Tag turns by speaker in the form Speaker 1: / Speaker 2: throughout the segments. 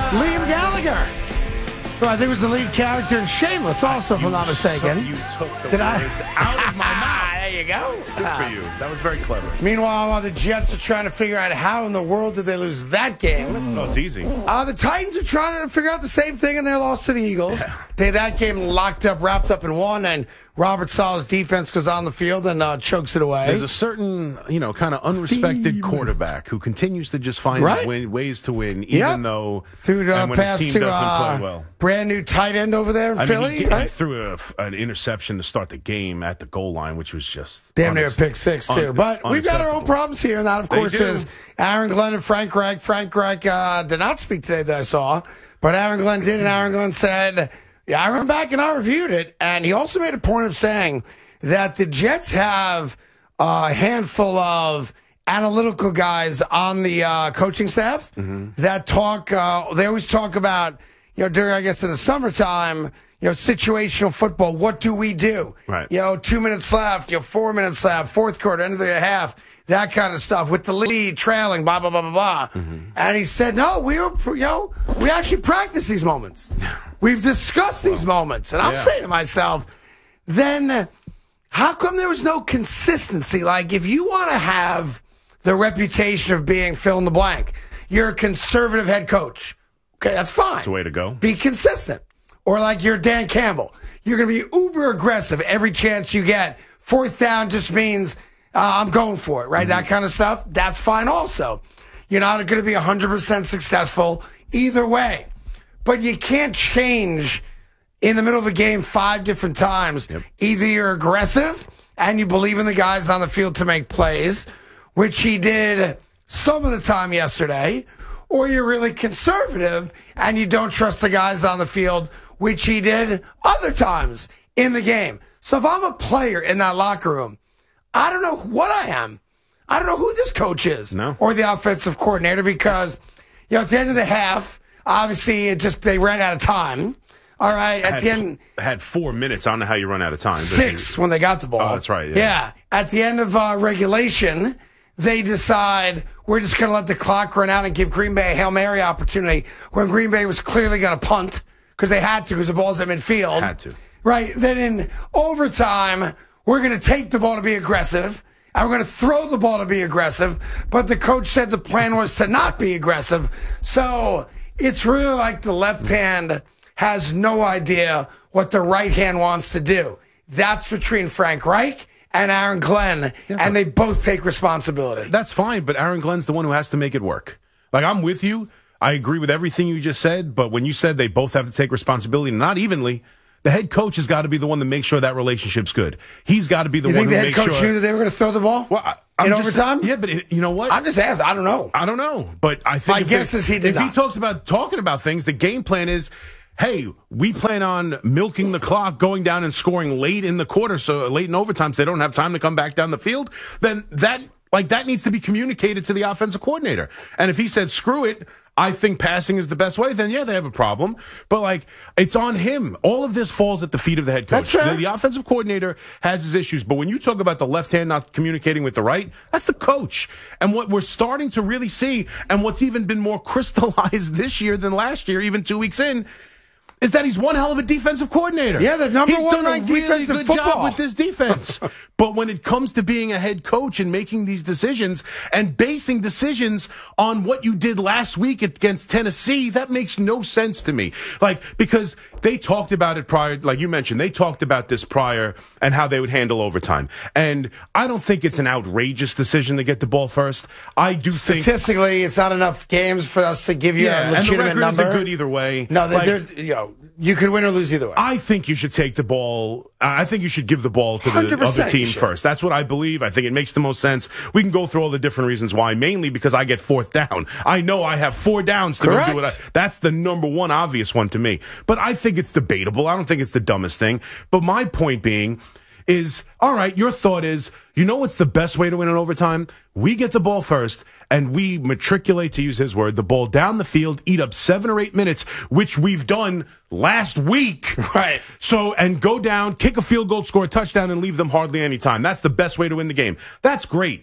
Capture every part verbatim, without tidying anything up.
Speaker 1: Liam Gallagher, who I think was the lead character in Shameless, also, if I'm not mistaken.
Speaker 2: You took the
Speaker 1: Did I?
Speaker 2: words out of my mouth.
Speaker 1: There you go.
Speaker 2: Good for you. That was very clever.
Speaker 1: Meanwhile, while the Jets are trying to figure out how in the world did they lose that game,
Speaker 2: Oh, it's easy.
Speaker 1: uh, the Titans are trying to figure out the same thing in their loss to the Eagles.
Speaker 2: Yeah.
Speaker 1: They that game locked up, wrapped up in one, and Robert Sala's defense goes on the field and uh, chokes it away.
Speaker 2: There's a certain, you know, kind of unrespected
Speaker 1: Theme.
Speaker 2: quarterback who continues to just find
Speaker 1: Right.
Speaker 2: win, ways to win, even
Speaker 1: Yep.
Speaker 2: though
Speaker 1: Threw the
Speaker 2: and when his
Speaker 1: pass
Speaker 2: team
Speaker 1: to
Speaker 2: doesn't
Speaker 1: uh,
Speaker 2: play well.
Speaker 1: brand new tight end over there in
Speaker 2: I
Speaker 1: Philly.
Speaker 2: mean, he,
Speaker 1: right?
Speaker 2: he threw a, an interception to start the game at the goal line, which was just
Speaker 1: Damn near a
Speaker 2: unac-
Speaker 1: pick six, too.
Speaker 2: un-
Speaker 1: But we've got our own
Speaker 2: unacceptable.
Speaker 1: problems here, and that, of
Speaker 2: They
Speaker 1: course,
Speaker 2: do.
Speaker 1: is Aaron Glenn and Frank Reich. Frank Reich uh, did not speak today that I saw, but Aaron Glenn did, and Aaron Glenn said, yeah, I went back and I reviewed it, and he also made a point of saying that the Jets have a handful of analytical guys on the uh, coaching staff
Speaker 2: Mm-hmm.
Speaker 1: that talk, uh, they always talk about, you know, during, I guess, in the summertime, you know, situational football. What do we do?
Speaker 2: Right.
Speaker 1: You know, two minutes left, you know, four minutes left, fourth quarter, end of the half, that kind of stuff with the lead trailing, blah, blah, blah, blah, blah.
Speaker 2: Mm-hmm.
Speaker 1: And he said, no, we were, you know, we actually practice these moments. We've discussed these moments. And I'm
Speaker 2: yeah.
Speaker 1: saying to myself, then how come there was no consistency? Like, if you want to have the reputation of being fill in the blank, you're a conservative head coach. Okay, that's fine.
Speaker 2: That's the way to go.
Speaker 1: Be consistent. Or like you're Dan Campbell. You're going to be uber aggressive every chance you get. Fourth down just means uh, I'm going for it, right?
Speaker 2: Mm-hmm.
Speaker 1: That kind of stuff. That's fine also. You're not going to be one hundred percent successful either way. But you can't change in the middle of a game five different times.
Speaker 2: Yep.
Speaker 1: Either you're aggressive and you believe in the guys on the field to make plays, which he did some of the time yesterday, or you're really conservative and you don't trust the guys on the field, which he did other times in the game. So if I'm a player in that locker room, I don't know what I am. I don't know who this coach is
Speaker 2: No.
Speaker 1: or the offensive coordinator because, you know, at the end of the half, obviously it just they ran out of time. All right, at
Speaker 2: had,
Speaker 1: the end,
Speaker 2: had four minutes. I don't know how you run out of time. but
Speaker 1: six
Speaker 2: you-
Speaker 1: when they got the ball.
Speaker 2: Oh, that's right, yeah.
Speaker 1: Yeah. At the end of uh, regulation, they decide we're just going to let the clock run out and give Green Bay a Hail Mary opportunity when Green Bay was clearly going to punt because they had to because the ball's at midfield.
Speaker 2: Had to.
Speaker 1: Right. Then in overtime, we're going to take the ball to be aggressive. And we're going to throw the ball to be aggressive. But the coach said the plan was to not be aggressive. So it's really like the left hand has no idea what the right hand wants to do. That's between Frank Reich and Aaron Glenn,
Speaker 2: Yeah.
Speaker 1: and they both take responsibility.
Speaker 2: That's fine, but Aaron Glenn's the one who has to make it work. Like, I'm with you. I agree with everything you just said, but when you said they both have to take responsibility, not evenly, the head coach has got to be the one to make sure that relationship's good. He's got to be the
Speaker 1: You
Speaker 2: one
Speaker 1: think
Speaker 2: who
Speaker 1: the head
Speaker 2: makes
Speaker 1: coach
Speaker 2: sure.
Speaker 1: knew that they were going to throw the ball
Speaker 2: Well, I, I'm
Speaker 1: in
Speaker 2: just-
Speaker 1: overtime?
Speaker 2: Yeah, but it, you know what?
Speaker 1: I'm just asking. I don't know.
Speaker 2: I don't know, but I think
Speaker 1: My
Speaker 2: if
Speaker 1: guess
Speaker 2: they-
Speaker 1: is he did
Speaker 2: if he
Speaker 1: not.
Speaker 2: talks about talking about things, the game plan is, hey, we plan on milking the clock, going down and scoring late in the quarter, so late in overtime, so they don't have time to come back down the field. Then that like that needs to be communicated to the offensive coordinator. And if he said, screw it, I think passing is the best way, then yeah, they have a problem. But like, it's on him. All of this falls at the feet of the head coach.
Speaker 1: That's fair.
Speaker 2: The, the offensive coordinator has his issues. But when you talk about the left hand not communicating with the right, that's the coach. And what we're starting to really see, and what's even been more crystallized this year than last year, even two weeks in, is that he's one hell of a defensive coordinator.
Speaker 1: Yeah, the number
Speaker 2: he's
Speaker 1: one
Speaker 2: done a
Speaker 1: ranked
Speaker 2: really
Speaker 1: defensive
Speaker 2: good
Speaker 1: football.
Speaker 2: job with this defense. But when it comes to being a head coach and making these decisions and basing decisions on what you did last week against Tennessee, that makes no sense to me. Like, because they talked about it prior, like you mentioned, they talked about this prior and how they would handle overtime. And I don't think it's an outrageous decision to get the ball first. I do think.
Speaker 1: Statistically, it's not enough games for us to give you
Speaker 2: Yeah,
Speaker 1: a
Speaker 2: and the
Speaker 1: legitimate
Speaker 2: record
Speaker 1: number.
Speaker 2: isn't good either way.
Speaker 1: No, they,
Speaker 2: Like,
Speaker 1: they're, you know, you could win or lose either way.
Speaker 2: I think you should take the ball. I think you should give the ball to the
Speaker 1: one hundred percent
Speaker 2: other team
Speaker 1: you should.
Speaker 2: first. That's what I believe. I think it makes the most sense. We can go through all the different reasons why, mainly because I get fourth down. I know I have four downs to go
Speaker 1: Correct.
Speaker 2: do it. That's the number one obvious one to me. But I think it's debatable. I don't think it's the dumbest thing. But my point being is, all right, your thought is, you know what's the best way to win in overtime? We get the ball first, and we matriculate, to use his word, the ball down the field, eat up seven or eight minutes, which we've done last week.
Speaker 1: Right.
Speaker 2: So, and go down, kick a field goal, score a touchdown, and leave them hardly any time. That's the best way to win the game. That's great.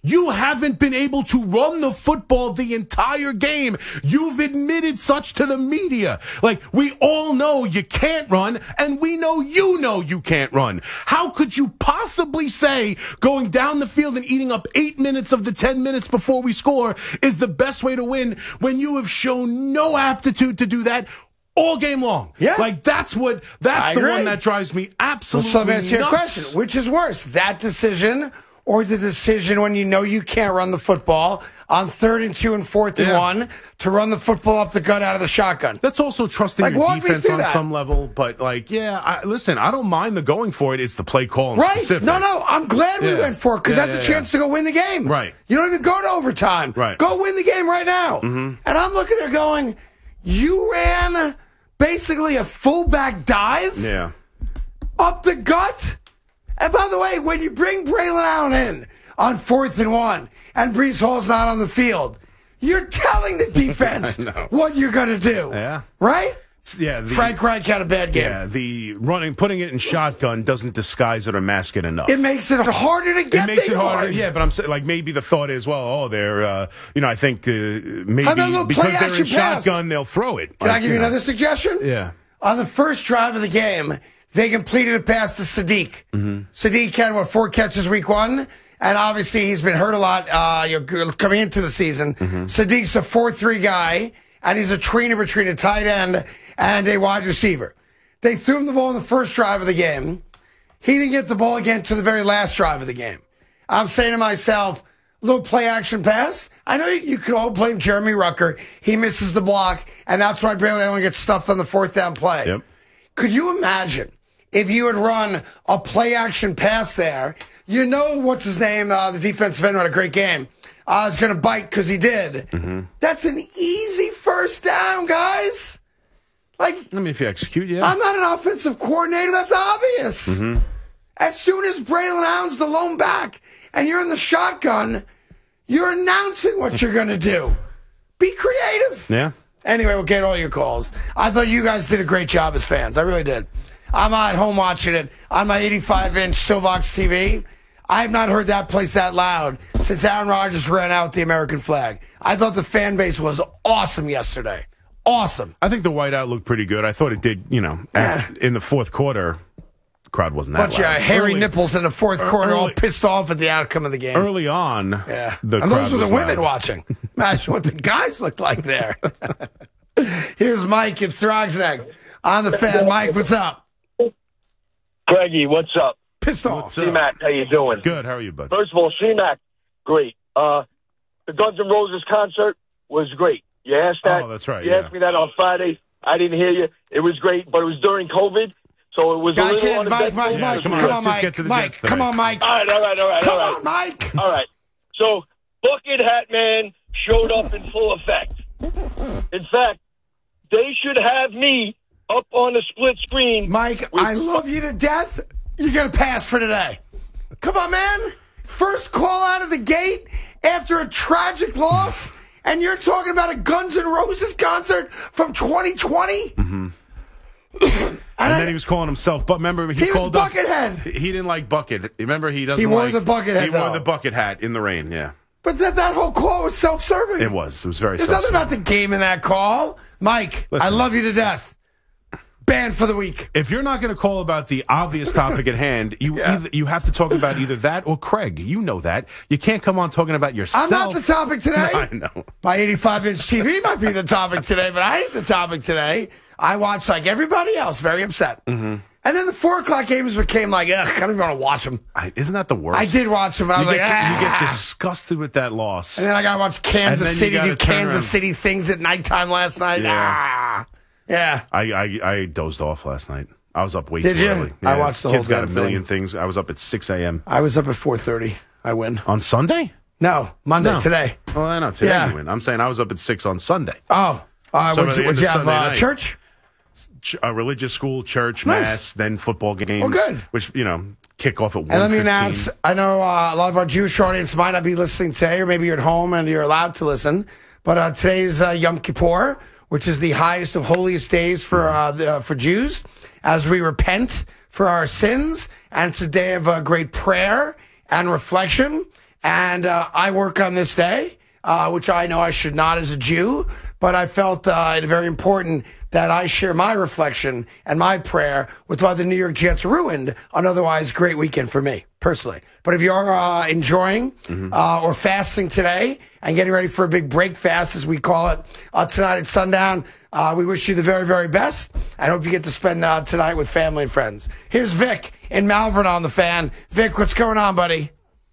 Speaker 2: You haven't been able to run the football the entire game. You've admitted such to the media. Like, we all know you can't run, and we know you know you can't run. How could you possibly say going down the field and eating up eight minutes of the ten minutes before we score is the best way to win when you have shown no aptitude to do that all game long?
Speaker 1: Yeah.
Speaker 2: Like, that's what, that's
Speaker 1: I
Speaker 2: the
Speaker 1: agree.
Speaker 2: one that drives me absolutely
Speaker 1: So let me ask you a
Speaker 2: nuts.
Speaker 1: question. Which is worse, that decision or the decision when you know you can't run the football on third and two and fourth and
Speaker 2: Yeah.
Speaker 1: one to run the football up the gut out of the shotgun?
Speaker 2: That's also trusting
Speaker 1: Like,
Speaker 2: your
Speaker 1: walk me
Speaker 2: defense
Speaker 1: through
Speaker 2: on
Speaker 1: that.
Speaker 2: some level, but like, yeah, I, listen, I don't mind the going for it. It's the play call in
Speaker 1: Right.
Speaker 2: specific.
Speaker 1: No, no, I'm glad we
Speaker 2: Yeah.
Speaker 1: went for it because
Speaker 2: Yeah,
Speaker 1: that's
Speaker 2: yeah,
Speaker 1: a chance to go win the game.
Speaker 2: Right.
Speaker 1: You don't even go to overtime.
Speaker 2: Right.
Speaker 1: Go win the game right now.
Speaker 2: Mm-hmm.
Speaker 1: And I'm looking there going, you ran basically a fullback dive
Speaker 2: Yeah.
Speaker 1: up the gut. And by the way, when you bring Braylon Allen in on fourth and one and Breece Hall's not on the field, you're telling the defense
Speaker 2: know.
Speaker 1: what you're going to do.
Speaker 2: Yeah.
Speaker 1: Right?
Speaker 2: Yeah. The,
Speaker 1: Frank Reich had a bad game.
Speaker 2: Yeah. The running, putting it in shotgun doesn't disguise it or mask it enough.
Speaker 1: It makes it harder to get
Speaker 2: It makes
Speaker 1: the
Speaker 2: it harder,
Speaker 1: yard.
Speaker 2: yeah. But I'm saying, like, maybe the thought is, well, oh, they're, uh, you know, I think uh, maybe
Speaker 1: How about a little
Speaker 2: because they're
Speaker 1: play-action
Speaker 2: in
Speaker 1: pass?
Speaker 2: shotgun, they'll throw it.
Speaker 1: Can I
Speaker 2: Like,
Speaker 1: give you
Speaker 2: know.
Speaker 1: another suggestion?
Speaker 2: Yeah.
Speaker 1: On the first drive of the game, they completed a pass to Sadiq. Mm-hmm. Sadiq had, what, four catches week one? And obviously he's been hurt a lot uh, you know, coming into the season. Mm-hmm. Sadiq's a four three guy, and he's a tweener between a tight end and a wide receiver. They threw him the ball in the first drive of the game. He didn't get the ball again to the very last drive of the game. I'm saying to myself, little play-action pass. I know you, you could all blame Jeremy Rucker. He misses the block, and that's why Braylon Allen gets stuffed on the fourth down play.
Speaker 2: Yep.
Speaker 1: Could you imagine if you had run a play-action pass there? You know what's his name, uh, the defensive end, had a great game. I was going to bite because he did. Mm-hmm. That's an easy first down, guys. Like,
Speaker 2: I mean, if you execute, yeah.
Speaker 1: I'm not an offensive coordinator. That's obvious. Mm-hmm. As soon as Braylon Allen's the lone back and you're in the shotgun, you're announcing what you're going to do. Be creative.
Speaker 2: Yeah.
Speaker 1: Anyway, we'll get all your calls. I thought you guys did a great job as fans. I really did. I'm at home watching it on my eighty-five inch Silvox T V. I have not heard that place that loud since Aaron Rodgers ran out the American flag. I thought the fan base was awesome yesterday. Awesome.
Speaker 2: I think the whiteout looked pretty good. I thought it did, you know,
Speaker 1: Yeah.
Speaker 2: in the fourth quarter, the crowd wasn't that
Speaker 1: Bunch of
Speaker 2: loud.
Speaker 1: hairy
Speaker 2: Early-
Speaker 1: nipples in the fourth quarter, all
Speaker 2: early-
Speaker 1: pissed off at the outcome of the game.
Speaker 2: Early on,
Speaker 1: Yeah.
Speaker 2: the
Speaker 1: and
Speaker 2: crowd
Speaker 1: those were the
Speaker 2: was
Speaker 1: women
Speaker 2: loud.
Speaker 1: watching. Imagine what the guys looked like there. Here's Mike at Throgsneck on the fan. Mike, what's up?
Speaker 3: Craigie, what's up?
Speaker 1: Pissed off.
Speaker 2: What's up?
Speaker 3: C-Mac, how you doing?
Speaker 2: Good. How are you, bud?
Speaker 3: First of all, C-Mac, great. Uh, the Guns N' Roses concert was great. You asked that.
Speaker 2: Oh, that's right,
Speaker 3: You
Speaker 2: yeah.
Speaker 3: asked me that on Friday. I didn't hear you. It was great, but it was during COVID, so it was a
Speaker 1: I
Speaker 3: little
Speaker 1: can't. Mike,
Speaker 3: uneventful.
Speaker 1: Mike,
Speaker 2: Yeah,
Speaker 1: Mike,
Speaker 2: come
Speaker 1: come
Speaker 2: on,
Speaker 1: on,
Speaker 2: let's just
Speaker 1: Mike.
Speaker 2: get to the
Speaker 1: Mike,
Speaker 2: Jets
Speaker 1: come
Speaker 2: tonight.
Speaker 1: on, Mike.
Speaker 3: All right, all right, all right,
Speaker 1: Come
Speaker 3: all right.
Speaker 1: on, Mike.
Speaker 3: All right. So, Bucket Hat Man showed up in full effect. In fact, they should have me up on the split screen.
Speaker 1: Mike,
Speaker 3: with-
Speaker 1: I love you to death. You're going to pass for today. Come on, man. First call out of the gate after a tragic loss, and you're talking about a Guns N' Roses concert from twenty twenty? Mm-hmm. and
Speaker 2: And
Speaker 1: I-
Speaker 2: then he was calling himself, but remember he,
Speaker 1: He was
Speaker 2: called up-
Speaker 1: Buckethead.
Speaker 2: He didn't like bucket. Remember he doesn't.
Speaker 1: He wore
Speaker 2: like,
Speaker 1: the bucket hat,
Speaker 2: He wore
Speaker 1: though.
Speaker 2: the bucket hat in the rain. Yeah,
Speaker 1: but that, that whole call was self-serving.
Speaker 2: it was. It was very.
Speaker 1: There's nothing
Speaker 2: self-serving.
Speaker 1: about the game in that call. Mike,
Speaker 2: Listen.
Speaker 1: I love you to death. Banned for the week.
Speaker 2: If you're not going to call about the obvious topic at hand, you
Speaker 1: Yeah.
Speaker 2: either, you have to talk about either that or Craig. You know that. You can't come on talking about yourself.
Speaker 1: I'm not the topic today.
Speaker 2: I know.
Speaker 1: My eighty-five inch T V might be the topic today, but I ain't the topic today. I watched like everybody else, very upset. Mm-hmm. And then the four o'clock games became like, ugh, I don't even want to watch them.
Speaker 2: I, isn't that the worst?
Speaker 1: I did watch them, but I
Speaker 2: You
Speaker 1: was
Speaker 2: get,
Speaker 1: like, ah.
Speaker 2: you get disgusted with that loss.
Speaker 1: And then I got to watch Kansas
Speaker 2: And then you
Speaker 1: City
Speaker 2: gotta
Speaker 1: do
Speaker 2: turn
Speaker 1: Kansas
Speaker 2: around.
Speaker 1: City things at nighttime last night.
Speaker 2: Yeah.
Speaker 1: Ah. Yeah.
Speaker 2: I, I I dozed off last night. I was up way
Speaker 1: Did
Speaker 2: too
Speaker 1: you?
Speaker 2: early.
Speaker 1: I watched the whole
Speaker 2: Kids got a
Speaker 1: damn
Speaker 2: million
Speaker 1: thing.
Speaker 2: things. I was up at six a.m.
Speaker 1: I was up at four thirty. I win.
Speaker 2: on Sunday.
Speaker 1: No, Monday,
Speaker 2: No.
Speaker 1: today.
Speaker 2: Well, I know today
Speaker 1: Yeah.
Speaker 2: you win. I'm saying I was up at six on Sunday.
Speaker 1: Oh. All right.
Speaker 2: So
Speaker 1: Would
Speaker 2: by
Speaker 1: you,
Speaker 2: the
Speaker 1: would
Speaker 2: end
Speaker 1: you
Speaker 2: of
Speaker 1: have
Speaker 2: Sunday
Speaker 1: uh,
Speaker 2: night.
Speaker 1: church?
Speaker 2: Ch- A religious school, church,
Speaker 1: Nice.
Speaker 2: mass, then football games.
Speaker 1: Oh, good.
Speaker 2: Which you know kick off at one.
Speaker 1: And let me announce, I know uh, a lot of our Jewish audience might not be listening today, or maybe you're at home and you're allowed to listen. But uh, today's uh, Yom Kippur, which is the highest of holiest days for uh, the, uh, for Jews, as we repent for our sins. And it's a day of uh, great prayer and reflection. and uh, I work on this day, uh, which I know I should not as a Jew, but I felt uh, it very important that I share my reflection and my prayer with why the New York Jets ruined an otherwise great weekend for me, personally. But if you're uh, enjoying mm-hmm. uh, or fasting today and getting ready for a big break fast, as we call it, uh, tonight at sundown, uh, we wish you the very, very best. I hope you get to spend uh, tonight with family and friends. Here's Vic in Malvern on the Fan. Vic, what's going on, buddy?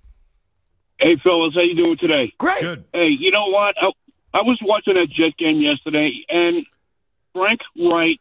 Speaker 4: Hey, fellas, how you doing today?
Speaker 1: Great.
Speaker 2: Good.
Speaker 4: Hey, you know what? I, I was watching that Jet game yesterday, and Frank Reich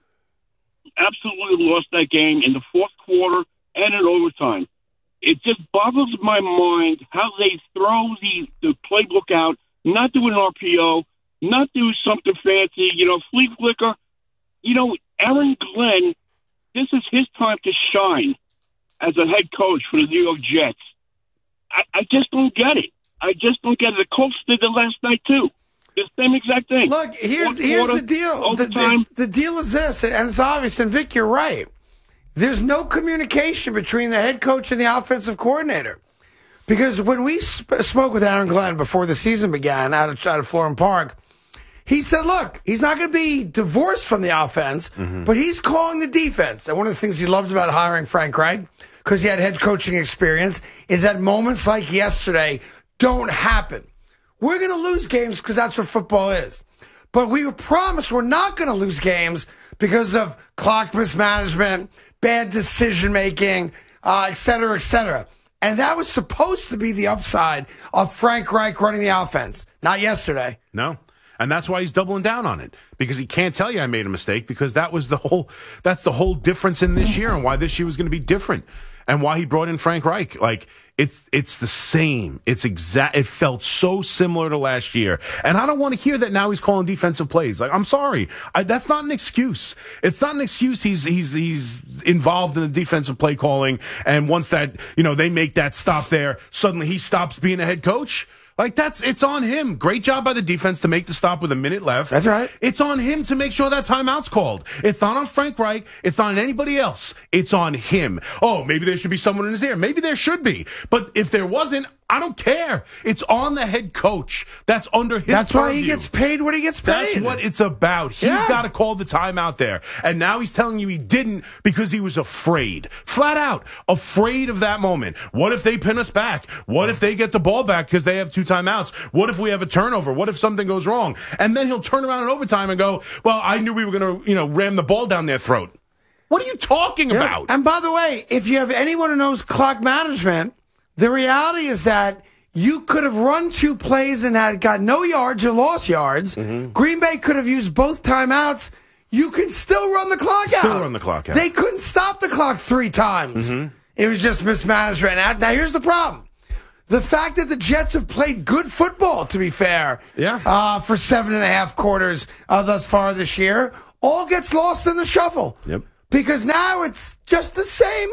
Speaker 4: absolutely lost that game in the fourth quarter and in overtime. It just boggles my mind how they throw the, the playbook out, not do an R P O, not do something fancy, you know, flea flicker. You know, Aaron Glenn, this is his time to shine as a head coach for the New York Jets. I, I just don't get it. I just don't get it. The Colts did it last night, too. The same exact thing.
Speaker 1: Look, here's,
Speaker 4: Fourth
Speaker 1: here's
Speaker 4: quarter,
Speaker 1: the deal. The,
Speaker 4: overtime.
Speaker 1: the, the deal is this, and it's obvious, and Vic, you're right. There's no communication between the head coach and the offensive coordinator. Because when we sp- spoke with Aaron Glenn before the season began out of, out of Florham Park, he said, look, he's not going to be divorced from the offense, mm-hmm. but he's calling the defense. And one of the things he loved about hiring Frank Reich, because he had head coaching experience, is that moments like yesterday don't happen. We're going to lose games because that's what football is. But we were promised we're not going to lose games because of clock mismanagement, bad decision-making, uh, et cetera, et cetera. And that was supposed to be the upside of Frank Reich running the offense. Not yesterday.
Speaker 2: No. And that's why he's doubling down on it, because he can't tell you I made a mistake, because that was the whole, that's the whole difference in this year and why this year was going to be different and why he brought in Frank Reich. Like, it's, it's the same. It's exact. It felt so similar to last year. And I don't want to hear that now he's calling defensive plays. Like, I'm sorry. I, that's not an excuse. It's not an excuse. He's, he's, he's involved in the defensive play calling. And once that, you know, they make that stop there, suddenly he stops being a head coach. Like, that's, it's on him. Great job by the defense to make the stop with a minute left.
Speaker 1: That's right.
Speaker 2: It's on him to make sure that timeout's called. It's not on Frank Reich. It's not on anybody else. It's on him. Oh, maybe there should be someone in his ear. Maybe there should be. But if there wasn't, I don't care. It's on the head coach. That's under his
Speaker 1: That's
Speaker 2: purview.
Speaker 1: why he gets paid what he gets paid.
Speaker 2: That's what it's about. He's
Speaker 1: Yeah.
Speaker 2: got to call the timeout there. And now he's telling you he didn't because he was afraid. Flat out. Afraid of that moment. What if they pin us back? What if they get the ball back because they have two timeouts? What if we have a turnover? What if something goes wrong? And then he'll turn around in overtime and go, well, I knew we were going to, you know, ram the ball down their throat. What are you talking
Speaker 1: Yeah.
Speaker 2: about?
Speaker 1: And by the way, if you have anyone who knows clock management, the reality is that you could have run two plays and had got no yards or lost yards. Mm-hmm. Green Bay could have used both timeouts. You can still run the clock
Speaker 2: Still
Speaker 1: out.
Speaker 2: Still run the clock out.
Speaker 1: They couldn't stop the clock three times. Mm-hmm. It was just mismanagement. Now, now, here's the problem. The fact that the Jets have played good football, to be fair,
Speaker 2: yeah.
Speaker 1: uh, for seven and a half quarters uh, thus far this year, all gets lost in the shuffle.
Speaker 2: Yep.
Speaker 1: Because now it's just the same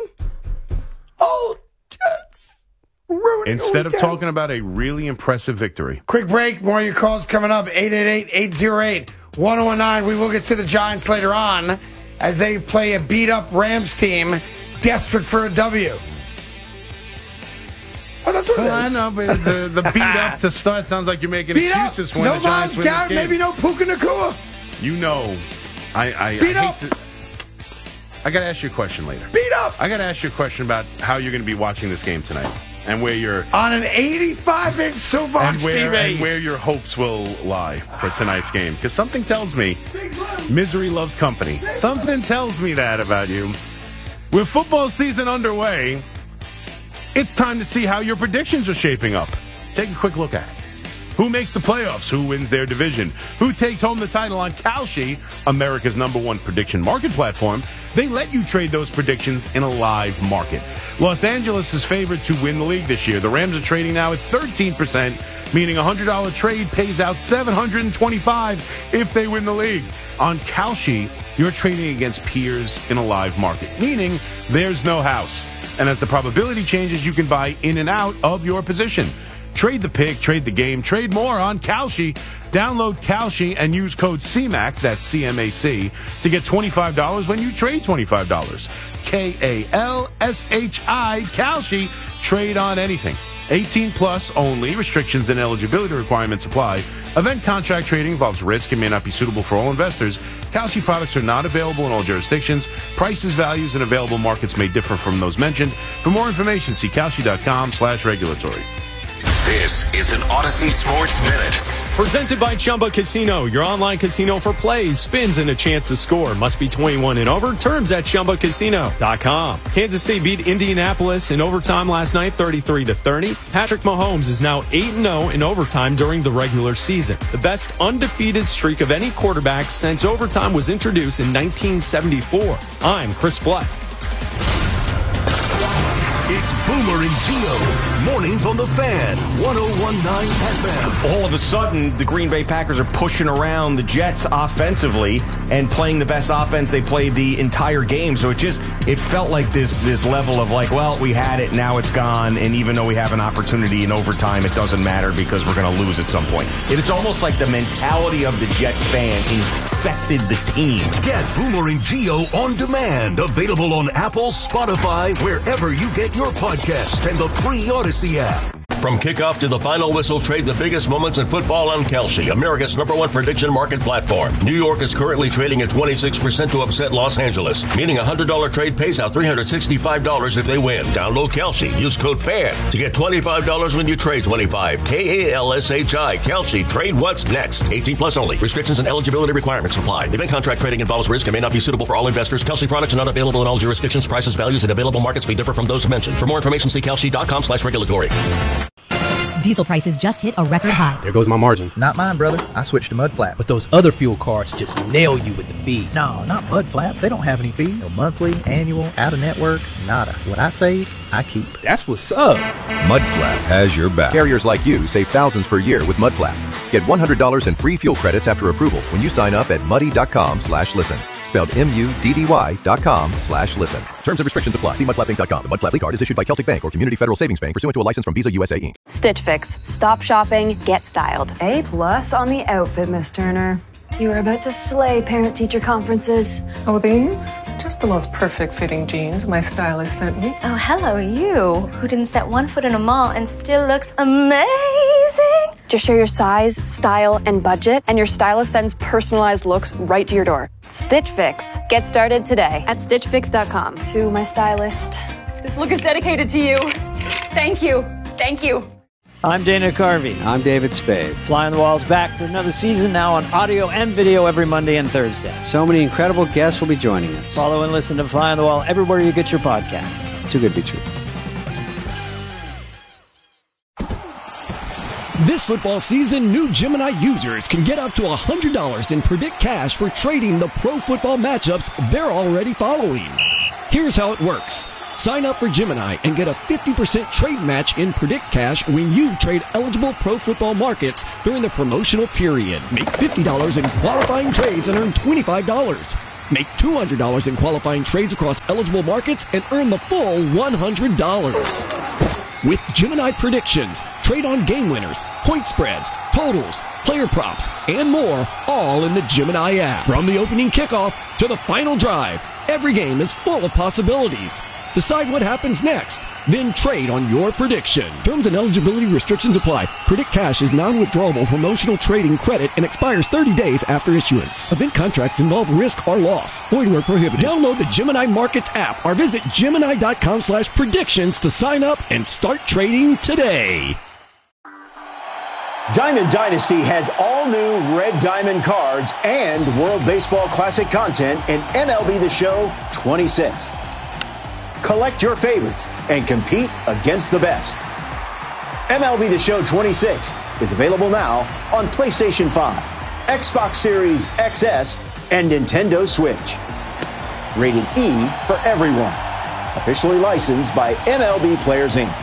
Speaker 1: old Jets.
Speaker 2: Instead of talking about a really impressive victory.
Speaker 1: Quick break. More of your calls coming up. eight eight eight, eight oh eight, one oh one nine. We will get to the Giants later on as they play a beat-up Rams team desperate for a W. Oh, that's what
Speaker 2: well,
Speaker 1: it is.
Speaker 2: I know, but the, the beat-up to start sounds like you're making
Speaker 1: beat
Speaker 2: excuses
Speaker 1: up.
Speaker 2: when
Speaker 1: No
Speaker 2: the Giants
Speaker 1: Miles
Speaker 2: win
Speaker 1: Garrett,
Speaker 2: this game.
Speaker 1: maybe no Puka Nacua.
Speaker 2: You know, I, I,
Speaker 1: beat
Speaker 2: I
Speaker 1: up.
Speaker 2: hate to... I got to ask you a question later.
Speaker 1: Beat up.
Speaker 2: I got to ask you a question about how you're going to be watching this game tonight. And where your
Speaker 1: on an eighty-five inch Silvox
Speaker 2: and where,
Speaker 1: T V,
Speaker 2: and where your hopes will lie for tonight's game, because something tells me misery loves company. Something tells me that about you. With football season underway, it's time to see how your predictions are shaping up. Take a quick look at it. Who makes the playoffs? Who wins their division? Who takes home the title on Kalshi, America's number one prediction market platform? They let you trade those predictions in a live market. Los Angeles is favored to win the league this year. The Rams are trading now at thirteen percent, meaning a one hundred dollars trade pays out seven hundred twenty-five dollars if they win the league. On Kalshi, you're trading against peers in a live market, meaning there's no house. And as the probability changes, you can buy in and out of your position. Trade the pick, trade the game, trade more on Kalshi. Download Kalshi and use code C M A C, that's C M A C, to get twenty-five dollars when you trade twenty-five dollars. K A L S H I, Kalshi. Trade on anything. eighteen plus only. Restrictions and eligibility requirements apply. Event contract trading involves risk and may not be suitable for all investors. Kalshi products are not available in all jurisdictions. Prices, values, and available markets may differ from those mentioned. For more information, see Kalshi.com slash regulatory.
Speaker 5: This is an Odyssey Sports Minute.
Speaker 6: Presented by Chumba Casino, your online casino for plays, spins, and a chance to score. Must be twenty-one and over. Terms at Chumba Casino dot com. Kansas City beat Indianapolis in overtime last night, thirty-three to thirty. Patrick Mahomes is now eight and oh in overtime during the regular season. The best undefeated streak of any quarterback since overtime was introduced in nineteen seventy-four. I'm Chris Black.
Speaker 5: It's Boomer and Gio. Mornings on the Fan. one oh one point nine F M.
Speaker 7: All of a sudden, the Green Bay Packers are pushing around the Jets offensively and playing the best offense they played the entire game. So it just, it felt like this this level of like, well, we had it, now it's gone. And even though we have an opportunity in overtime, it doesn't matter because we're going to lose at some point. It's almost like the mentality of the Jet fan infected the team.
Speaker 5: Get Boomer and Gio on demand. Available on Apple, Spotify, wherever you get your podcast, and the free Odyssey app. From kickoff to the final whistle, trade the biggest moments in football on Kalshi, America's number one prediction market platform. New York is currently trading at twenty-six percent to upset Los Angeles, meaning a one hundred dollars trade pays out three hundred sixty-five dollars if they win. Download Kalshi. Use code FAN to get twenty-five dollars when you trade twenty-five. K A L S H I. Kalshi. Trade what's next. eighteen plus only. Restrictions and eligibility requirements apply. Event contract trading involves risk and may not be suitable for all investors. Kalshi products are not available in all jurisdictions. Prices, values, and available markets may differ from those mentioned. For more information, see Kalshi.com slash regulatory.
Speaker 8: Diesel prices just hit a record high.
Speaker 9: There goes my margin.
Speaker 10: Not mine, brother. I switched to Mudflap.
Speaker 9: But those other fuel cards just nail you with the fees.
Speaker 10: No, not Mudflap. They don't have any fees. No monthly, annual, out-of-network, nada. What I save, I keep.
Speaker 9: That's what's up.
Speaker 11: Mudflap has your back. Carriers like you save thousands per year with Mudflap. Get one hundred dollars in free fuel credits after approval when you sign up at muddy.com slash listen. Spelled M-U-D-D-Y dot com slash listen. Terms and restrictions apply. See mudflap inc dot com. The Mudflap card is issued by Celtic Bank or Community Federal Savings Bank pursuant to a license from Visa U S A Incorporated.
Speaker 12: Stitch Fix. Stop shopping, get styled.
Speaker 13: A plus on the outfit, Miss Turner. You are about to slay parent-teacher conferences.
Speaker 14: Oh, these? Just the most perfect fitting jeans my stylist sent me.
Speaker 15: Oh, hello, you, who didn't set one foot in a mall and still looks amazing.
Speaker 12: Just share your size, style, and budget, and your stylist sends personalized looks right to your door. Stitch Fix. Get started today at stitch fix dot com.
Speaker 13: To my stylist, this look is dedicated to you. Thank you. Thank you.
Speaker 16: I'm Dana Carvey.
Speaker 17: I'm David Spade.
Speaker 16: Fly on the Wall's back for another season, now on audio and video every Monday and Thursday.
Speaker 17: So many incredible guests will be joining us.
Speaker 16: Follow and listen to Fly on the Wall everywhere you get your podcasts.
Speaker 17: Too good to be true.
Speaker 18: This football season, new Gemini users can get up to one hundred dollars in Predict Cash for trading the pro football matchups they're already following. Here's how it works. Sign up for Gemini and get a fifty percent trade match in Predict Cash when you trade eligible pro football markets during the promotional period. Make fifty dollars in qualifying trades and earn twenty-five dollars. Make two hundred dollars in qualifying trades across eligible markets and earn the full one hundred dollars. With Gemini predictions, trade on game winners, point spreads, totals, player props, and more, all in the Gemini app. From the opening kickoff to the final drive, every game is full of possibilities. Decide what happens next, then trade on your prediction. Terms and eligibility restrictions apply. Predict Cash is non-withdrawable promotional trading credit and expires thirty days after issuance. Event contracts involve risk or loss. Void where prohibited. Download the Gemini Markets app or visit Gemini.com slash predictions to sign up and start trading today.
Speaker 19: Diamond Dynasty has all new Red Diamond cards and World Baseball Classic content in M L B The Show twenty-six. Collect your favorites and compete against the best. M L B The Show twenty-six is available now on PlayStation five, Xbox Series X S, and Nintendo Switch. Rated E for everyone. Officially licensed by M L B Players Incorporated.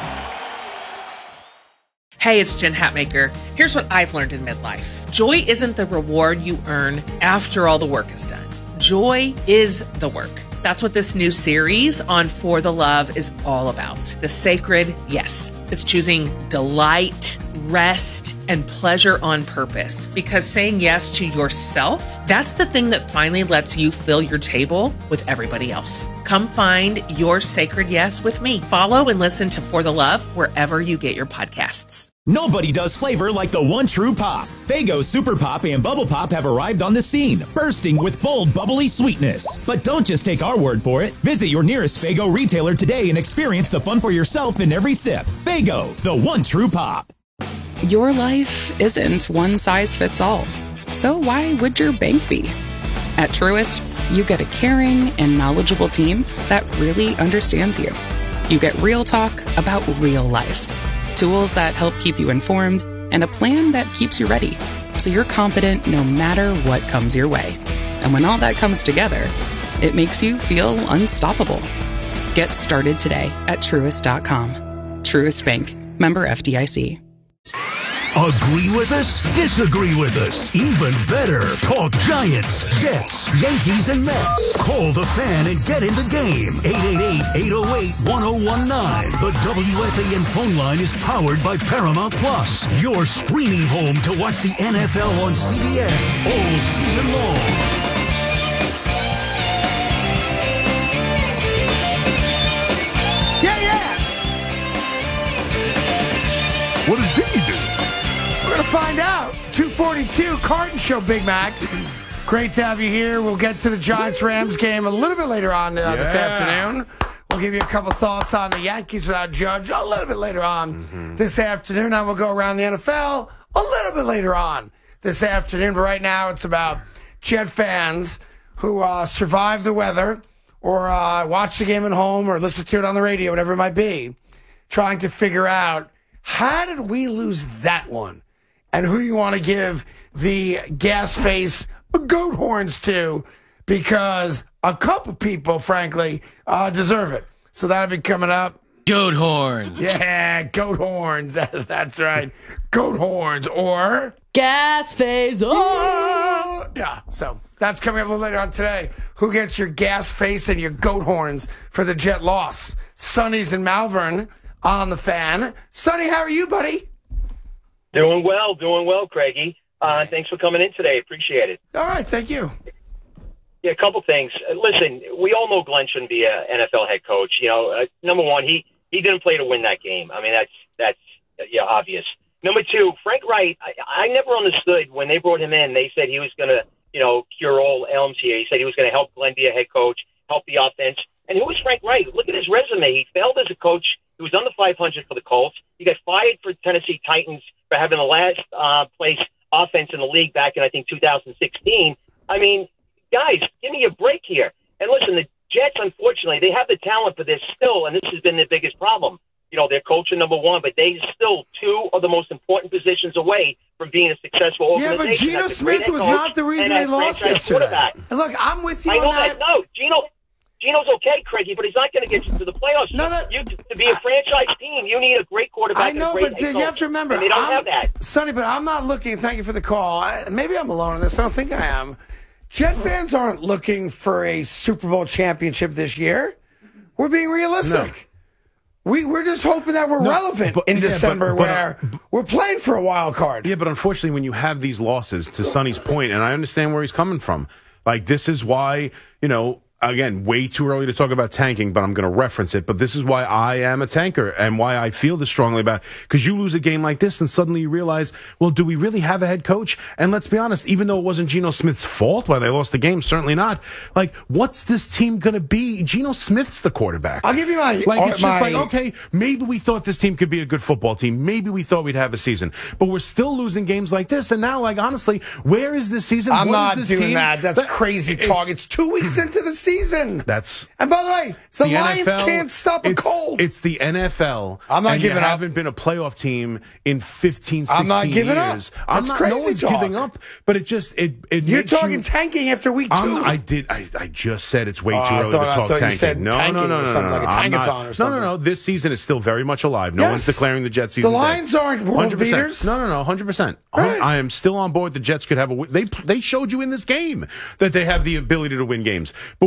Speaker 20: Hey, it's Jen Hatmaker. Here's what I've learned in midlife. Joy isn't the reward you earn after all the work is done. Joy is the work. That's what this new series on For the Love is all about. The sacred, yes. It's choosing delight rest, and pleasure on purpose. Because saying yes to yourself, that's the thing that finally lets you fill your table with everybody else. Come find your sacred yes with me. Follow and listen to For the Love wherever you get your podcasts.
Speaker 21: Nobody does flavor like the one true pop. Faygo Super Pop and Bubble Pop have arrived on the scene, bursting with bold, bubbly sweetness. But don't just take our word for it. Visit your nearest Faygo retailer today and experience the fun for yourself in every sip. Faygo, the one true pop.
Speaker 22: Your life isn't one size fits all. So why would your bank be? At Truist, you get a caring and knowledgeable team that really understands you. You get real talk about real life. Tools that help keep you informed, and a plan that keeps you ready, so you're confident no matter what comes your way. And when all that comes together, it makes you feel unstoppable. Get started today at Truist dot com. Truist Bank. Member F D I C.
Speaker 5: Agree with us? Disagree with us? Even better, talk Giants, Jets, Yankees, and Mets. Call the Fan and get in the game. eight eight eight, eight oh eight, one oh one nine. The W F A N phone line is powered by Paramount Plus, your streaming home to watch the N F L on C B S all season long.
Speaker 1: Yeah, yeah.
Speaker 2: What does Biggie do?
Speaker 1: We're going to find out. two forty-two, Carton Show, Big Mac. Great to have you here. We'll get to the Giants-Rams game a little bit later on uh, yeah. this afternoon. We'll give you a couple thoughts on the Yankees without Judge a little bit later on mm-hmm. this afternoon. Now we'll go around the N F L a little bit later on this afternoon. But right now it's about Jet fans who uh, survive the weather or uh, watch the game at home or listen to it on the radio, whatever it might be, trying to figure out how did we lose that one? And who you want to give the gas face goat horns to, because a couple people, frankly, uh, deserve it. So that'll be coming up.
Speaker 23: Goat horns.
Speaker 1: Yeah, goat horns. That's right. Goat horns or
Speaker 23: gas face. Oh!
Speaker 1: Yeah, so that's coming up a little later on today. Who gets your gas face and your goat horns for the Jet loss? Sonny's in Malvern on the Fan. Sonny, how are you, buddy?
Speaker 3: Doing well, doing well, Craigie. Uh, thanks for coming in today. Appreciate it.
Speaker 1: All right, thank you.
Speaker 3: Yeah, a couple things. Listen, we all know Glenn shouldn't be an N F L head coach. You know, uh, number one, he, he didn't play to win that game. I mean, that's that's uh, yeah obvious. Number two, Frank Wright. I, I never understood when they brought him in. They said he was going to, you know, cure all ailments here. He said he was going to help Glenn be a head coach, help the offense. And who was Frank Wright? Look at his resume. He failed as a coach. He was under five hundred for the Colts. He got fired for Tennessee Titans for having the last uh, place offense in the league back in, I think, two thousand sixteen. I mean, guys, give me a break here. And listen, the Jets, unfortunately, they have the talent, but they're still, and this has been their biggest problem, you know, they're coaching number one, but they still two of the most important positions away from being a successful organization.
Speaker 1: Yeah, but Geno Smith was not the reason they lost yesterday. Look, I'm with you
Speaker 3: I
Speaker 1: on
Speaker 3: know
Speaker 1: that.
Speaker 3: that. No, Geno... Gino's okay, Craigie, but he's not going to get you to the playoffs.
Speaker 1: No, no.
Speaker 3: You, to be a franchise team, you need a great quarterback.
Speaker 1: I know,
Speaker 3: and a great
Speaker 1: but
Speaker 3: head
Speaker 1: you have to remember,
Speaker 3: and they don't
Speaker 1: I'm,
Speaker 3: have that.
Speaker 1: Sonny, but I'm not looking. Thank you for the call. I, maybe I'm alone on this. I don't think I am. Jet fans aren't looking for a Super Bowl championship this year. We're being realistic. No. We, we're just hoping that we're no, relevant but, in yeah, December but, but, where uh, we're playing for a wild card.
Speaker 2: Yeah, but unfortunately, when you have these losses, to Sonny's point, and I understand where he's coming from, like this is why, you know, again, way too early to talk about tanking, but I'm going to reference it. But this is why I am a tanker and why I feel this strongly about it. Because you lose a game like this and suddenly you realize, well, do we really have a head coach? And let's be honest, even though it wasn't Geno Smith's fault why they lost the game, certainly not. Like, what's this team going to be? Geno Smith's the quarterback.
Speaker 1: I'll give you my...
Speaker 2: Like, it's
Speaker 1: my,
Speaker 2: just like, okay, maybe we thought this team could be a good football team. Maybe we thought we'd have a season. But we're still losing games like this. And now, like, honestly, where is this season?
Speaker 1: I'm
Speaker 2: what
Speaker 1: not
Speaker 2: is this
Speaker 1: doing
Speaker 2: team?
Speaker 1: that. That's that, crazy talk. It's two weeks into the season.
Speaker 2: That's...
Speaker 1: And by the way, the, the Lions
Speaker 2: N F L,
Speaker 1: can't stop a
Speaker 2: it's,
Speaker 1: cold.
Speaker 2: It's the N F L.
Speaker 1: I'm not
Speaker 2: and
Speaker 1: giving
Speaker 2: you
Speaker 1: up.
Speaker 2: haven't been a playoff team in fifteen, sixteen
Speaker 1: I'm not giving
Speaker 2: years.
Speaker 1: up.
Speaker 2: I'm
Speaker 1: That's
Speaker 2: not,
Speaker 1: crazy
Speaker 2: no one's
Speaker 1: talk.
Speaker 2: giving up, but it just it it
Speaker 1: You're
Speaker 2: makes
Speaker 1: talking
Speaker 2: you,
Speaker 1: tanking after week two.
Speaker 2: I'm, I did. I, I just said it's way too
Speaker 1: oh,
Speaker 2: early
Speaker 1: thought,
Speaker 2: to talk
Speaker 1: I
Speaker 2: tanking.
Speaker 1: Said
Speaker 2: no,
Speaker 1: tanking
Speaker 2: no, no, no, no, no.
Speaker 1: Like a
Speaker 2: I'm not,
Speaker 1: or something.
Speaker 2: no, no, no. This season is still very much alive. No
Speaker 1: yes.
Speaker 2: one's declaring the Jets season.
Speaker 1: The Lions
Speaker 2: dead.
Speaker 1: aren't world
Speaker 2: one hundred percent.
Speaker 1: beaters.
Speaker 2: No, no, no. one hundred percent.
Speaker 1: Right.
Speaker 2: I am still on board. The Jets could have a. They they showed you in this game that they have the ability to win games. But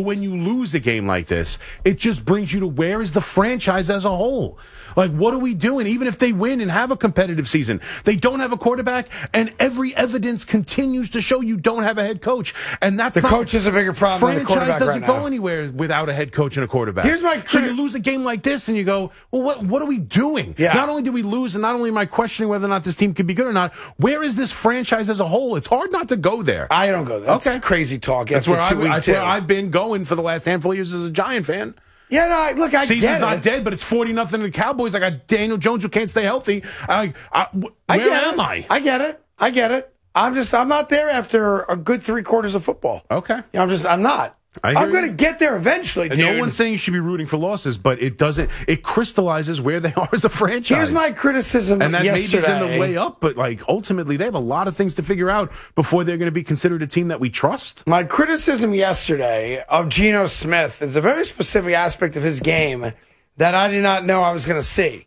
Speaker 2: when you lose a game like this, it just brings you to where is the franchise as a whole? Like, what are we doing? Even if they win and have a competitive season, they don't have a quarterback, and every evidence continues to show you don't have a head coach. And that's
Speaker 1: the
Speaker 2: not,
Speaker 1: coach is a bigger problem than the quarterback
Speaker 2: franchise doesn't
Speaker 1: right
Speaker 2: go
Speaker 1: now.
Speaker 2: anywhere without a head coach and a quarterback.
Speaker 1: Here's my
Speaker 2: so you lose a game like this, and you go, well, what what are we doing?
Speaker 1: Yeah.
Speaker 2: Not only do we lose, and not only am I questioning whether or not this team could be good or not, where is this franchise as a whole? It's hard not to go there.
Speaker 1: I don't go there. That's
Speaker 2: okay.
Speaker 1: crazy talk.
Speaker 2: That's
Speaker 1: after
Speaker 2: where, I,
Speaker 1: two week
Speaker 2: that's
Speaker 1: two.
Speaker 2: where I've been going for the last handful of years as a Giant fan.
Speaker 1: Yeah, no, I- look, I
Speaker 2: Season's
Speaker 1: get
Speaker 2: not
Speaker 1: it.
Speaker 2: dead, but it's forty nothing to the Cowboys. I got Daniel Jones who can't stay healthy. I, I, where
Speaker 1: I get
Speaker 2: am
Speaker 1: it.
Speaker 2: I?
Speaker 1: I get it. I get it. I'm just, I'm not there after a good three quarters of football.
Speaker 2: Okay.
Speaker 1: You know, I'm just, I'm not.
Speaker 2: I hear
Speaker 1: I'm going
Speaker 2: you.
Speaker 1: to get there eventually,
Speaker 2: And
Speaker 1: dude.
Speaker 2: no one's saying you should be rooting for losses, but it doesn't. It crystallizes where they are as a franchise.
Speaker 1: Here's my criticism
Speaker 2: and that
Speaker 1: yesterday.
Speaker 2: maybe in the way up, but like ultimately they have a lot of things to figure out before they're going to be considered a team that we trust.
Speaker 1: My criticism yesterday of Geno Smith is a very specific aspect of his game that I did not know I was going to see.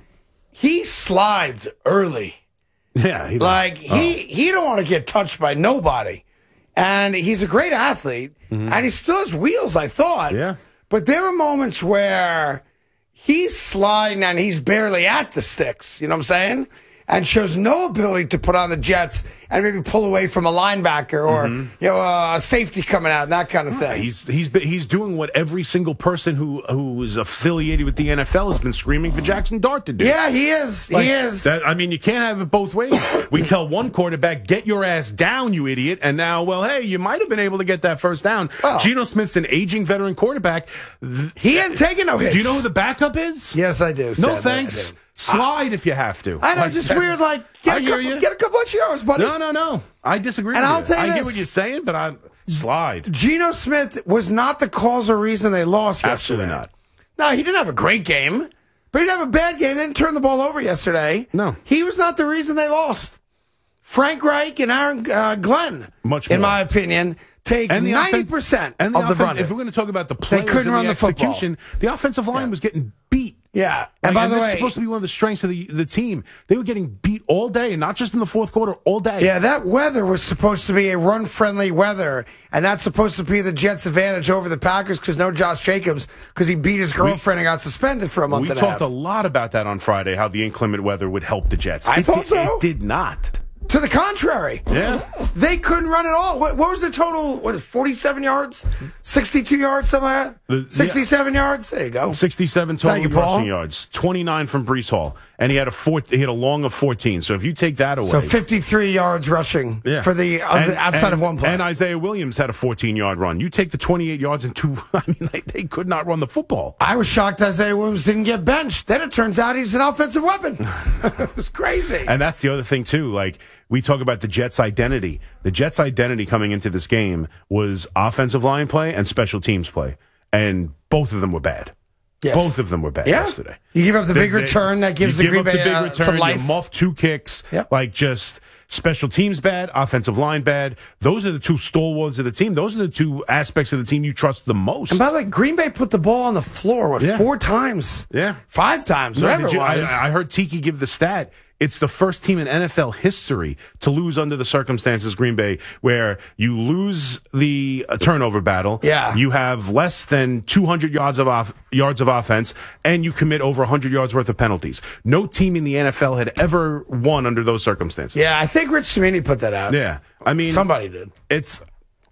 Speaker 1: He slides early.
Speaker 2: Yeah, he
Speaker 1: like
Speaker 2: oh.
Speaker 1: he he don't want to get touched by nobody, and he's a great athlete,
Speaker 2: Mm-hmm.
Speaker 1: and he still has wheels. I thought,
Speaker 2: yeah,
Speaker 1: but there are moments where he's sliding and he's barely at the sticks. You know what I'm saying? And shows no ability to put on the Jets and maybe pull away from a linebacker or
Speaker 2: Mhm.
Speaker 1: you know uh, a safety coming out and that kind of thing.
Speaker 2: He's he's been- he's doing what every single person who who is affiliated with the N F L has been screaming for Jackson Dart to do.
Speaker 1: Yeah, he is.
Speaker 2: Like,
Speaker 1: he is.
Speaker 2: That, I mean, you can't have it both ways. We tell one quarterback, "Get your ass down, you idiot," and now, well, hey, you might have been able to get that first down.
Speaker 1: Oh.
Speaker 2: Geno Smith's an aging veteran quarterback. Th-
Speaker 1: He ain't taking no hits.
Speaker 2: Do you know who the backup is?
Speaker 1: Yes, I do.
Speaker 2: No
Speaker 1: Sadly, I
Speaker 2: thanks.
Speaker 1: do.
Speaker 2: Slide if you have to.
Speaker 1: I know,
Speaker 2: Like,
Speaker 1: just
Speaker 2: that's-
Speaker 1: weird. Like get
Speaker 2: I
Speaker 1: a
Speaker 2: hear
Speaker 1: couple,
Speaker 2: you.
Speaker 1: get a couple of yards, buddy.
Speaker 2: No, no, no. I disagree.
Speaker 1: And
Speaker 2: with
Speaker 1: I'll
Speaker 2: you.
Speaker 1: tell you
Speaker 2: I
Speaker 1: this.
Speaker 2: get what you're saying, but I slide.
Speaker 1: Geno Smith was not the cause or reason they lost
Speaker 2: Absolutely
Speaker 1: yesterday.
Speaker 2: not.
Speaker 1: No, he didn't have a great game, but he didn't have a bad game. They didn't turn the ball over yesterday.
Speaker 2: No.
Speaker 1: He was not the reason they lost. Frank Reich and Aaron uh, Glenn,
Speaker 2: Much
Speaker 1: in
Speaker 2: more.
Speaker 1: my opinion, take
Speaker 2: And the
Speaker 1: ninety
Speaker 2: offen-
Speaker 1: percent
Speaker 2: and the
Speaker 1: of the
Speaker 2: offen-
Speaker 1: brunt.
Speaker 2: If we're going to talk about the players
Speaker 1: couldn't
Speaker 2: and
Speaker 1: run
Speaker 2: the
Speaker 1: the football.
Speaker 2: execution, the offensive line was getting beat.
Speaker 1: Yeah, and
Speaker 2: Like,
Speaker 1: by the
Speaker 2: this
Speaker 1: way,
Speaker 2: is supposed to be one of the strengths of the the team. They were getting beat all day, and not just in the fourth quarter, all day.
Speaker 1: yeah, that weather was supposed to be a run-friendly weather, and that's supposed to be the Jets' advantage over the Packers because no Josh Jacobs because he beat his girlfriend and got suspended for a month
Speaker 2: We
Speaker 1: and a
Speaker 2: talked
Speaker 1: half.
Speaker 2: a lot about that on Friday, how the inclement weather would help the Jets.
Speaker 1: I
Speaker 2: it
Speaker 1: thought
Speaker 2: did,
Speaker 1: so.
Speaker 2: It did not.
Speaker 1: To the contrary.
Speaker 2: Yeah.
Speaker 1: They couldn't run at all. What, what was the total? What, forty-seven yards? sixty-two yards, something like
Speaker 2: The-
Speaker 1: that? sixty-seven yards? There you go.
Speaker 2: sixty-seven total
Speaker 1: Thank you, Paul.
Speaker 2: rushing yards, twenty-nine from Brees Hall, and he had a four, he had a long of fourteen. So if you take that away,
Speaker 1: So fifty-three yards rushing
Speaker 2: yeah.
Speaker 1: for the uh,
Speaker 2: And-
Speaker 1: outside
Speaker 2: and-
Speaker 1: of one play.
Speaker 2: And Isaiah Williams had a fourteen-yard run. You take the twenty-eight yards and two. I mean, they, they could not run the football.
Speaker 1: I was shocked Isaiah Williams didn't get benched. Then it turns out he's an offensive weapon. It was crazy.
Speaker 2: And that's the other thing too. Like we talk about the Jets' identity. The Jets' identity coming into this game was offensive line play and special teams play, and both of them were bad.
Speaker 1: Yes.
Speaker 2: Both of them were bad
Speaker 1: Yeah.
Speaker 2: yesterday.
Speaker 1: You give up the
Speaker 2: They-
Speaker 1: big
Speaker 2: they-
Speaker 1: return that gives
Speaker 2: you
Speaker 1: the
Speaker 2: give
Speaker 1: Green
Speaker 2: up
Speaker 1: Bay
Speaker 2: the big
Speaker 1: uh,
Speaker 2: return,
Speaker 1: some life.
Speaker 2: You muff two kicks,
Speaker 1: Yep.
Speaker 2: like just special teams bad, offensive line bad. Those are the two stalwarts of the team. Those are the two aspects of the team you trust the most.
Speaker 1: And by the way, Green Bay put the ball on the floor what,
Speaker 2: Yeah.
Speaker 1: four times.
Speaker 2: Yeah.
Speaker 1: Five times,
Speaker 2: No,
Speaker 1: whatever
Speaker 2: did you-
Speaker 1: it was.
Speaker 2: I, I heard Tiki give the stat. It's the first team in N F L history to lose under the circumstances, Green Bay, where you lose the uh, turnover battle.
Speaker 1: Yeah.
Speaker 2: You have less than two hundred yards of off, yards of offense, and you commit over one hundred yards worth of penalties. No team in the N F L had ever won under those circumstances.
Speaker 1: yeah, I think Rich Cimini put that out.
Speaker 2: Yeah. I mean,
Speaker 1: Somebody did.
Speaker 2: It's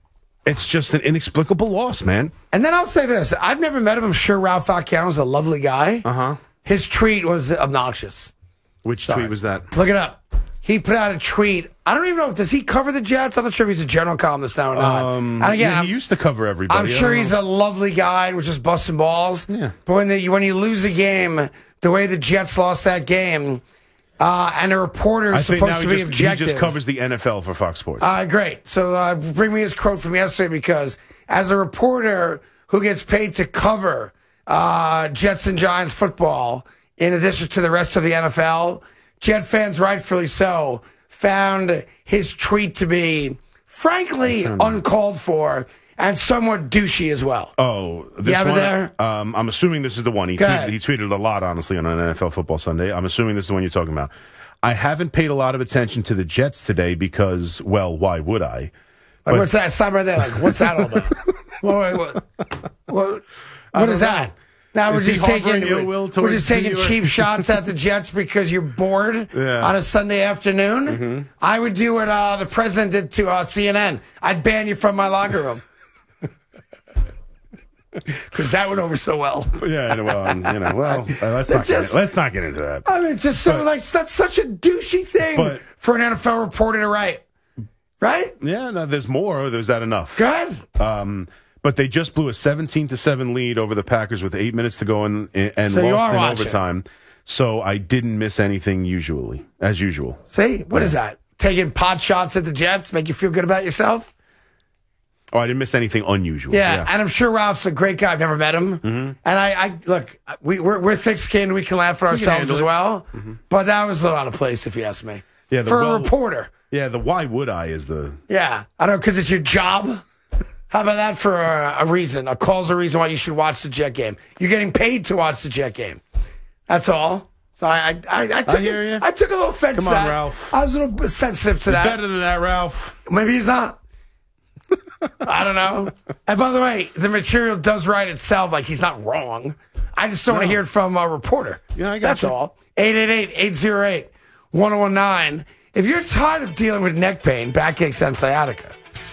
Speaker 2: it's just an inexplicable loss, man.
Speaker 1: And then I'll say this. I've never met him. I'm sure Ralph Falciano's a lovely guy.
Speaker 2: Uh huh.
Speaker 1: His tweet was obnoxious.
Speaker 2: Which
Speaker 1: Sorry.
Speaker 2: tweet was that?
Speaker 1: Look it up. He put out a tweet. I don't even know. Does he cover the Jets? I'm not sure if he's a general columnist now or not.
Speaker 2: Um,
Speaker 1: and again,
Speaker 2: yeah,
Speaker 1: I'm,
Speaker 2: he used to cover everybody.
Speaker 1: I'm
Speaker 2: I
Speaker 1: sure
Speaker 2: don't
Speaker 1: he's
Speaker 2: know.
Speaker 1: a lovely guy and was just busting balls.
Speaker 2: Yeah.
Speaker 1: But when, the, when you lose a game, the way the Jets lost that game, uh, and a reporter
Speaker 2: I
Speaker 1: is
Speaker 2: think
Speaker 1: supposed
Speaker 2: now
Speaker 1: to
Speaker 2: he
Speaker 1: be
Speaker 2: just,
Speaker 1: objective.
Speaker 2: He just covers the N F L for Fox Sports.
Speaker 1: Uh, great. So uh, bring me his quote from yesterday because as a reporter who gets paid to cover uh, Jets and Giants football, in addition to the rest of the N F L, Jet fans, rightfully so, found his tweet to be, frankly, uncalled for and somewhat douchey as well.
Speaker 2: Oh, this
Speaker 1: You have it
Speaker 2: one,
Speaker 1: there?
Speaker 2: Um, I'm assuming this is the one. He
Speaker 1: Go
Speaker 2: tweeted,
Speaker 1: ahead.
Speaker 2: he tweeted a lot, honestly, on an N F L Football Sunday. I'm assuming this is the one you're talking about. I haven't paid a lot of attention to the Jets today because, well, why would I?
Speaker 1: Like, what's that? Stop right there. Like, what's that all about? Well, wait, what? What, what is that? Now we're
Speaker 2: Is he
Speaker 1: just taking
Speaker 2: harboring ill
Speaker 1: we're,
Speaker 2: will
Speaker 1: we're
Speaker 2: towards
Speaker 1: just taking
Speaker 2: New York?
Speaker 1: cheap shots at the Jets because you're bored
Speaker 2: Yeah.
Speaker 1: on a Sunday afternoon.
Speaker 2: Mm-hmm.
Speaker 1: I would do what uh, the president did to uh, C N N. I'd ban you from my locker room because that went over so well.
Speaker 2: Yeah, well, um, you know, well, uh, let's not
Speaker 1: Just-
Speaker 2: get, let's not get into that.
Speaker 1: I mean, just so
Speaker 2: But-
Speaker 1: like that's such a douchey thing
Speaker 2: But-
Speaker 1: for an N F L reporter to write, right?
Speaker 2: Yeah, no, there's more. There's that enough.
Speaker 1: Good.
Speaker 2: Um, but they just blew a seventeen to seven lead over the Packers with eight minutes to go in, and
Speaker 1: So you
Speaker 2: lost
Speaker 1: are
Speaker 2: in
Speaker 1: watching.
Speaker 2: overtime. So I didn't miss anything usually, as usual.
Speaker 1: See, what is that? Taking pot shots at the Jets make you feel good about yourself?
Speaker 2: Oh, I didn't miss anything unusual.
Speaker 1: Yeah, and I'm sure Ralph's a great guy. I've never met him,
Speaker 2: Mm-hmm.
Speaker 1: and I, I look, we, we're we're thick-skinned. We can laugh at
Speaker 2: We can
Speaker 1: ourselves
Speaker 2: handle
Speaker 1: as
Speaker 2: it.
Speaker 1: well.
Speaker 2: Mm-hmm.
Speaker 1: But that was a little out of place, if you ask me.
Speaker 2: Yeah, the
Speaker 1: for
Speaker 2: well-
Speaker 1: a reporter.
Speaker 2: Yeah, the why would I is the
Speaker 1: Yeah, I don't know because it's your job. How about that for a, a reason? A call's a reason why you should watch the Jet game. You're getting paid to watch the Jet game. That's all. So I, I, I, I took,
Speaker 2: I hear
Speaker 1: it-
Speaker 2: you.
Speaker 1: I took a little offense
Speaker 2: Come
Speaker 1: to
Speaker 2: on,
Speaker 1: that.
Speaker 2: Ralph.
Speaker 1: I was a little bit sensitive to
Speaker 2: You're
Speaker 1: that.
Speaker 2: better than that, Ralph.
Speaker 1: Maybe he's not. I don't know. And by the way, the material does write itself. Like he's not wrong. I just don't want to
Speaker 2: No.
Speaker 1: hear it from a reporter.
Speaker 2: Yeah, I got
Speaker 1: That's
Speaker 2: you.
Speaker 1: all. eight eight eight, eight oh eight, one oh one nine. If you're tired of dealing with neck pain, backaches, and sciatica,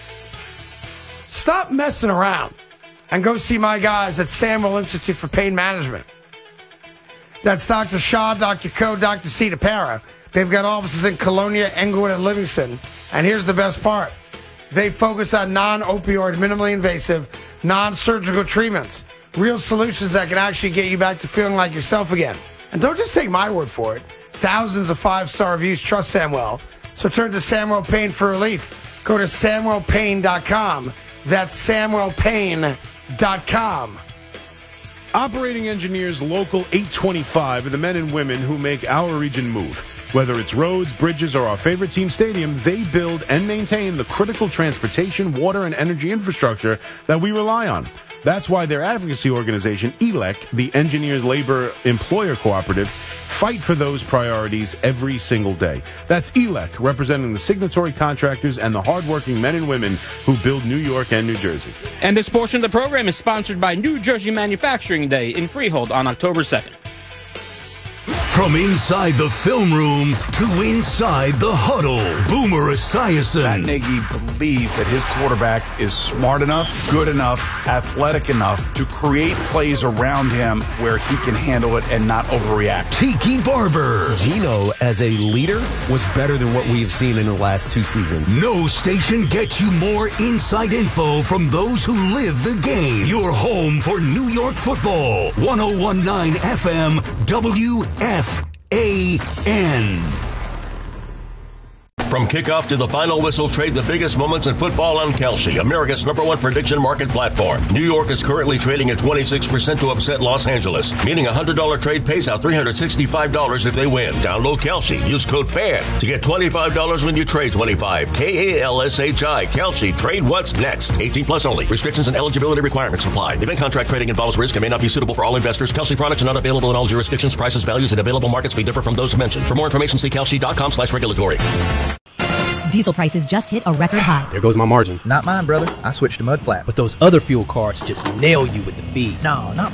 Speaker 1: stop messing around and go see my guys at Samuel Institute for Pain Management. That's Doctor Shaw, Doctor Ko, Doctor C. DePara. They've got offices in Colonia, Englewood, and Livingston. And here's the best part. They focus on non-opioid, minimally invasive, non-surgical treatments. Real solutions that can actually get you back to feeling like yourself again. And don't just take my word for it. Thousands of five-star reviews trust Samuel. So turn to Samuel Payne for relief. Go to samuel payne dot com. That's samuel payne dot com.
Speaker 2: Operating Engineers Local eight twenty-five are the men and women who make our region move. Whether it's roads, bridges, or our favorite team stadium, they build and maintain the critical transportation, water, and energy infrastructure that we rely on. That's why their advocacy organization, E L E C, the Engineers Labor Employer Cooperative, fight for those priorities every single day. That's E L E C, representing the signatory contractors and the hardworking men and women who build New York and New Jersey.
Speaker 4: And this portion of the program is sponsored by New Jersey Manufacturing Day in Freehold on October second.
Speaker 5: From inside the film room to inside the huddle, Boomer Esiason.
Speaker 6: Matt Nagy believes that his quarterback is smart enough, good enough, athletic enough to create plays around him where he can handle it and not overreact.
Speaker 5: Tiki Barber.
Speaker 7: Gino, as a leader, was better than what we have seen in the last two seasons.
Speaker 5: No station gets you more inside info from those who live the game. Your home for New York football. one oh one point nine F M W F A N. From kickoff to the final whistle, trade the biggest moments in football on Kalshi, America's number one prediction market platform. New York is currently trading at twenty-six percent to upset Los Angeles, meaning a one hundred dollars trade pays out three hundred sixty-five dollars if they win. Download Kalshi. Use code FAN to get twenty-five dollars when you trade twenty-five. K A L S H I. Kalshi. Trade what's next. eighteen plus only. Restrictions and eligibility requirements apply. Event contract trading involves risk and may not be suitable for all investors. Kalshi products are not available in all jurisdictions. Prices, values, and available markets may differ from those mentioned. For more information, see kalshi dot com slash regulatory.
Speaker 8: Diesel prices just hit a record high.
Speaker 9: There goes my margin.
Speaker 10: Not mine, brother. I switched to Mudflap.
Speaker 9: But those other fuel cards just nail you with the fees.
Speaker 10: No, not